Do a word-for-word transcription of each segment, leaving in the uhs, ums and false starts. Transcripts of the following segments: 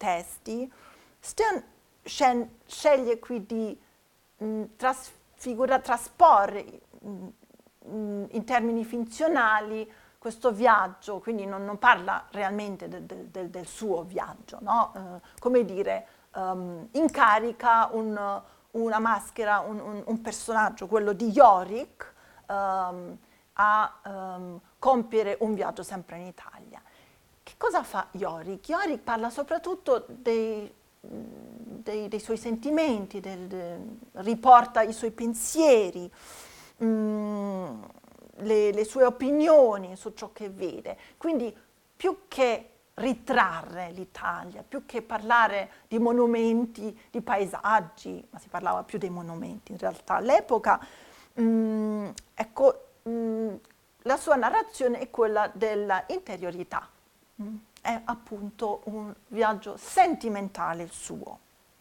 testi, Stern scen- sceglie qui di mh, trasfigura, trasporre mh, mh, in termini finzionali questo viaggio, quindi non, non parla realmente del, del, del, del suo viaggio, no? Eh, come dire, um, incarica un, una maschera, un, un, un personaggio, quello di Yorick, um, a um, compiere un viaggio sempre in Italia. Che cosa fa Yorick? Yorick parla soprattutto dei, dei, dei suoi sentimenti, del, del, riporta i suoi pensieri, mh, le, le sue opinioni su ciò che vede. Quindi più che ritrarre l'Italia, più che parlare di monumenti, di paesaggi, ma si parlava più dei monumenti in realtà all'epoca, mh, ecco, mh, la sua narrazione è quella della interiorità. Mh, è appunto un viaggio sentimentale il suo.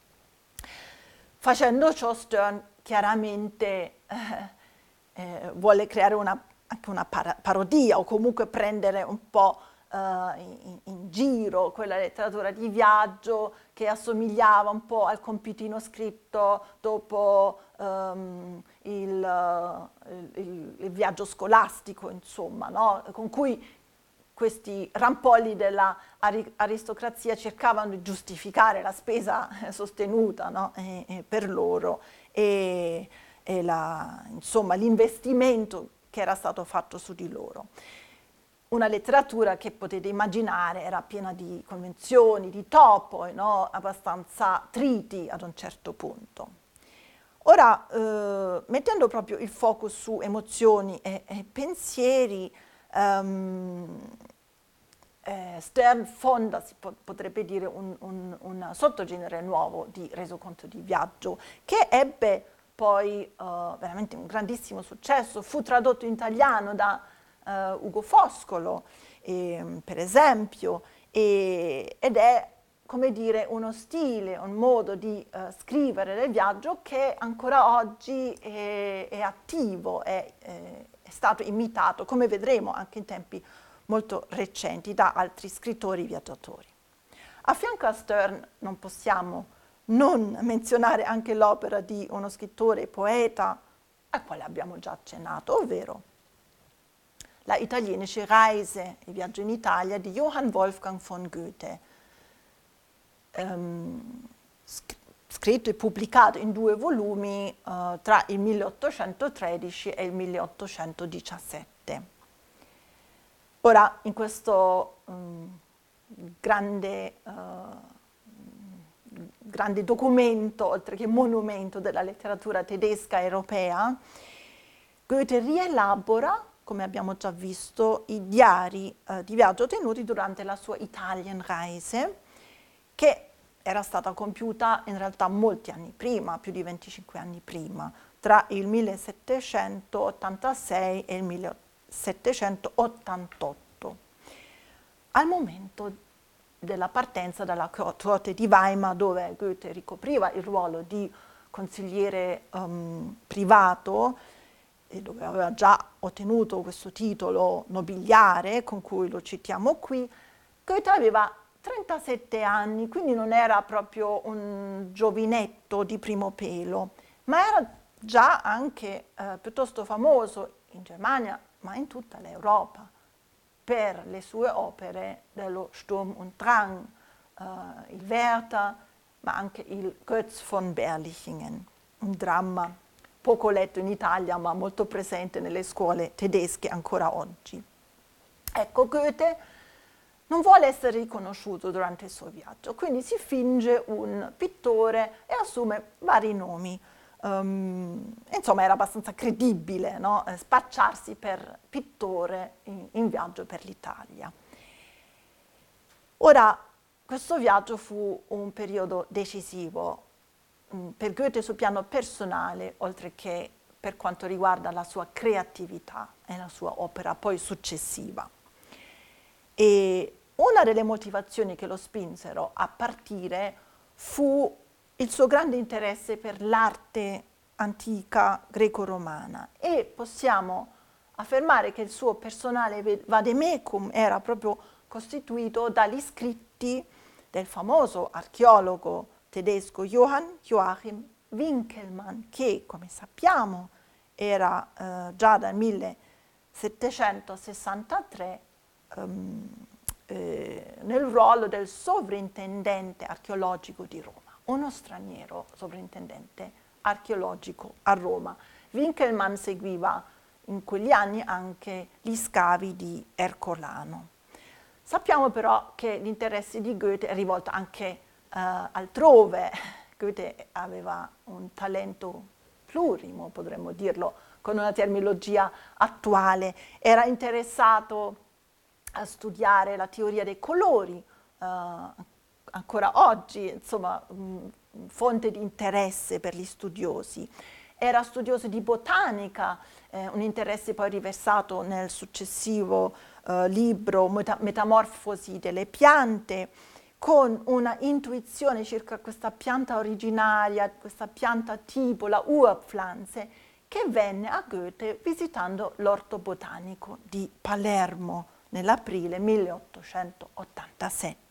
Facendo ciò Stern chiaramente eh, eh, vuole creare una, anche una para- parodia o comunque prendere un po' eh, in, in giro quella letteratura di viaggio che assomigliava un po' al compitino scritto dopo um, il, il, il viaggio scolastico, insomma, no? Con cui questi rampolli dell'aristocrazia cercavano di giustificare la spesa sostenuta, no? e, e per loro e, e la, insomma, l'investimento che era stato fatto su di loro. Una letteratura che potete immaginare era piena di convenzioni, di topoi, no? Abbastanza triti ad un certo punto. Ora, eh, mettendo proprio il focus su emozioni e, e pensieri, Um, eh, Stern fonda, si po- potrebbe dire, un, un, un sottogenere nuovo di resoconto di viaggio che ebbe poi uh, veramente un grandissimo successo, fu tradotto in italiano da uh, Ugo Foscolo, e, per esempio, e, ed è, come dire, uno stile, un modo di uh, scrivere del viaggio che ancora oggi è, è attivo, è, è, è stato imitato, come vedremo anche in tempi molto recenti, da altri scrittori viaggiatori. A fianco a Stern non possiamo non menzionare anche l'opera di uno scrittore e poeta al quale abbiamo già accennato, ovvero la italienische Reise, il viaggio in Italia di Johann Wolfgang von Goethe, ehm, scritto e pubblicato in due volumi eh, tra il milleottocentotredici e il milleottocentodiciassette. Ora, in questo um, grande, uh, grande documento, oltre che monumento della letteratura tedesca europea, Goethe rielabora, come abbiamo già visto, i diari uh, di viaggio tenuti durante la sua Italienreise, che era stata compiuta in realtà molti anni prima, più di venticinque anni prima, tra il millesettecentottantasei e il millesettecentottantotto, al momento della partenza dalla corte di Weimar, dove Goethe ricopriva il ruolo di consigliere um, privato e dove aveva già ottenuto questo titolo nobiliare con cui lo citiamo qui. Goethe aveva trentasette anni, quindi non era proprio un giovinetto di primo pelo, ma era già anche eh, piuttosto famoso in Germania, ma in tutta l'Europa, per le sue opere dello Sturm und Drang, eh, il Werther, ma anche il Götz von Berlichingen, un dramma poco letto in Italia, ma molto presente nelle scuole tedesche ancora oggi. Ecco, Goethe non vuole essere riconosciuto durante il suo viaggio, quindi si finge un pittore e assume vari nomi. Um, insomma, era abbastanza credibile, no? eh, spacciarsi per pittore in, in viaggio per l'Italia. Ora, questo viaggio fu un periodo decisivo mh, per Goethe sul piano personale, oltre che per quanto riguarda la sua creatività e la sua opera poi successiva. E una delle motivazioni che lo spinsero a partire fu il suo grande interesse per l'arte antica greco-romana, e possiamo affermare che il suo personale vademecum era proprio costituito dagli scritti del famoso archeologo tedesco Johann Joachim Winckelmann, che, come sappiamo, era eh, già dal millesettecentosessantatré um, eh, nel ruolo del sovrintendente archeologico di Roma, uno straniero sovrintendente archeologico a Roma. Winckelmann seguiva in quegli anni anche gli scavi di Ercolano. Sappiamo però che l'interesse di Goethe è rivolto anche eh, altrove. Goethe aveva un talento plurimo, potremmo dirlo, con una terminologia attuale. Era interessato a studiare la teoria dei colori, eh, ancora oggi, insomma, mh, fonte di interesse per gli studiosi. Era studioso di botanica, eh, un interesse poi riversato nel successivo eh, libro Meta- Metamorfosi delle piante, con una intuizione circa questa pianta originaria, questa pianta tipo, la Urpflanze, che venne a Goethe visitando l'orto botanico di Palermo nell'aprile milleottocentottantasette.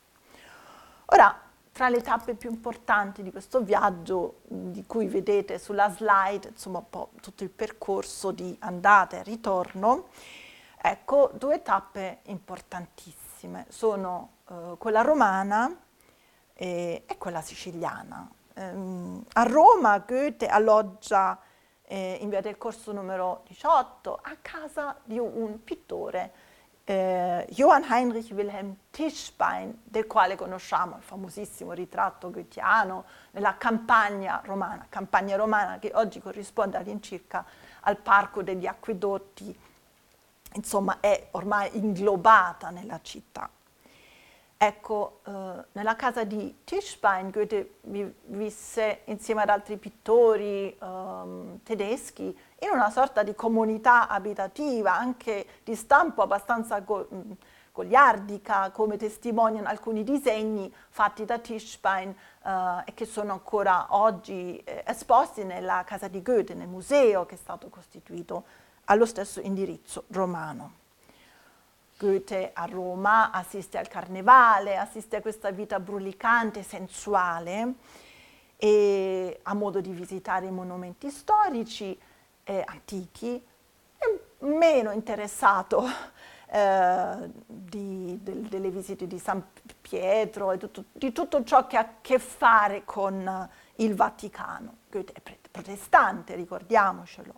Ora, tra le tappe più importanti di questo viaggio, di cui vedete sulla slide, insomma, un po' tutto il percorso di andata e ritorno, ecco, due tappe importantissime. Sono eh, quella romana e, e quella siciliana. Ehm, a Roma Goethe alloggia eh, in via del Corso numero diciotto a casa di un pittore, Eh, Johann Heinrich Wilhelm Tischbein, del quale conosciamo il famosissimo ritratto goetheano nella Campagna romana, Campagna romana che oggi corrisponde all'incirca al Parco degli Acquedotti, insomma è ormai inglobata nella città. Ecco, eh, nella casa di Tischbein Goethe vi, visse insieme ad altri pittori ehm, tedeschi in una sorta di comunità abitativa, anche di stampo abbastanza go- goliardica, come testimoniano alcuni disegni fatti da Tischbein eh, e che sono ancora oggi eh, esposti nella casa di Goethe, nel museo che è stato costituito allo stesso indirizzo romano. Goethe a Roma assiste al carnevale, assiste a questa vita brulicante, sensuale, e ha modo di visitare i monumenti storici eh, antichi, è meno interessato eh, di, del, delle visite di San Pietro e tutto, di tutto ciò che ha a che fare con il Vaticano. Goethe è protestante, ricordiamocelo.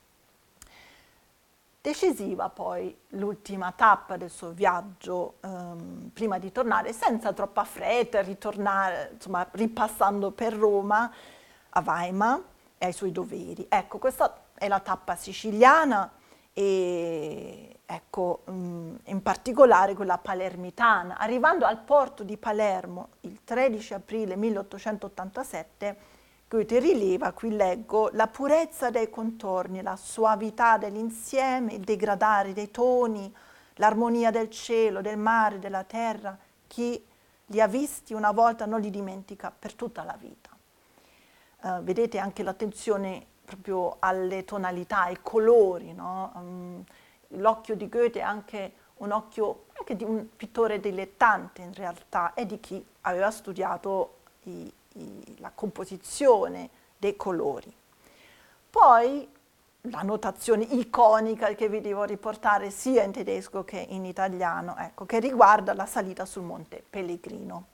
Decisiva poi l'ultima tappa del suo viaggio, ehm, prima di tornare senza troppa fretta, ritornare, insomma, ripassando per Roma, a Weimar e ai suoi doveri. Ecco, questa è la tappa siciliana e ecco, mh, in particolare quella palermitana. Arrivando al porto di Palermo il tredici aprile milleottocentottantasette, Goethe rileva, qui leggo, la purezza dei contorni, la soavità dell'insieme, il degradare dei toni, l'armonia del cielo, del mare, della terra. Chi li ha visti una volta non li dimentica per tutta la vita. Uh, vedete anche l'attenzione proprio alle tonalità, ai colori, no? Um, l'occhio di Goethe è anche un occhio anche di un pittore dilettante in realtà e di chi aveva studiato i la composizione dei colori. Poi la notazione iconica che vi devo riportare sia in tedesco che in italiano, ecco, che riguarda la salita sul Monte Pellegrino.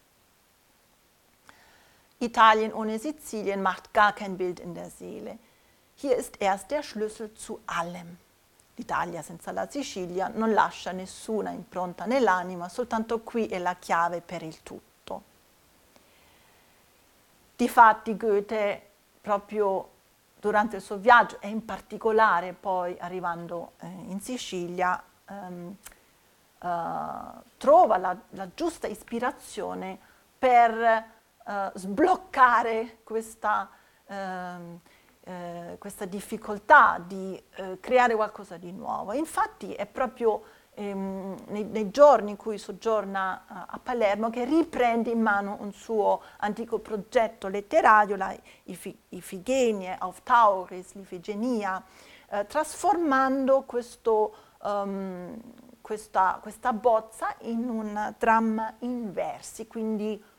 Italien ohne Sizilien macht gar kein Bild in der Seele. Hier ist erst der Schlüssel zu allem. L'Italia senza la Sicilia non lascia nessuna impronta nell'anima, soltanto qui è la chiave per il tutto. Difatti Goethe, proprio durante il suo viaggio e in particolare poi arrivando eh, in Sicilia, ehm, eh, trova la, la giusta ispirazione per eh, sbloccare questa, ehm, eh, questa difficoltà di eh, creare qualcosa di nuovo. Infatti è proprio ehm, nei, nei giorni in cui soggiorna uh, a Palermo che riprende in mano un suo antico progetto letterario, la Iphigenie auf Tauris, l'Ifigenia, eh, trasformando questo, um, questa, questa bozza in un dramma in versi, quindi